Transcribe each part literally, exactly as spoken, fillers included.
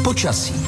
Počasí.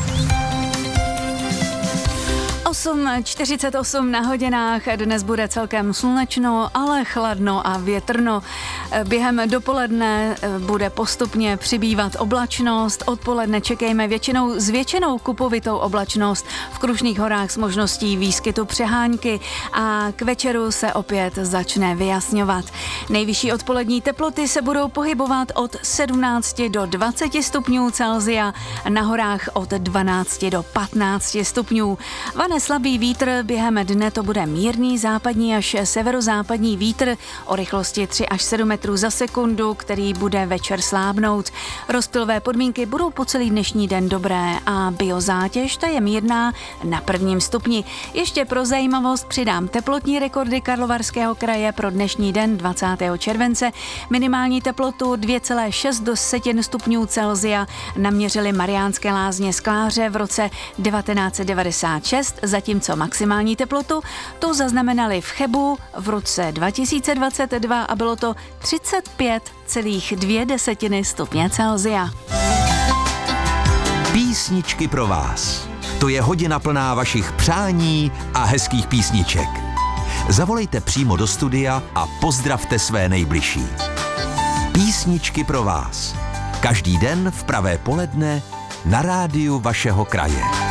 osm čtyřicet osm na hodinách, dnes bude celkem slunečno, ale chladno a větrno. Během dopoledne bude postupně přibývat oblačnost, odpoledne čekejme většinou zvětšenou kupovitou oblačnost v Krušných horách s možností výskytu přehánky a k večeru se opět začne vyjasňovat. Nejvyšší odpolední teploty se budou pohybovat od sedmnácti do dvaceti stupňů Celsia, na horách od dvanácti do patnácti stupňů. Vane slabý vítr, během dne to bude mírný západní až severozápadní vítr o rychlosti tři až sedm metrů za sekundu, který bude večer slábnout. Rozptylové podmínky budou po celý dnešní den dobré a biozátěž ta je mírná na prvním stupni. Ještě pro zajímavost přidám teplotní rekordy Karlovarského kraje pro dnešní den dvacátého července. Minimální teplotu dvě celé šest stupňů Celsia naměřili Mariánské Lázně Skláře v roce devatenáct set devadesát šest, zatímco maximální teplotu tu zaznamenali v Chebu v roce dva tisíce dvacet dva a bylo to třicet pět celá dvě stupně Celsia. Písničky pro vás. To je hodina plná vašich přání a hezkých písniček. Zavolejte přímo do studia a pozdravte své nejbližší. Písničky pro vás. Každý den v pravé poledne na rádiu vašeho kraje.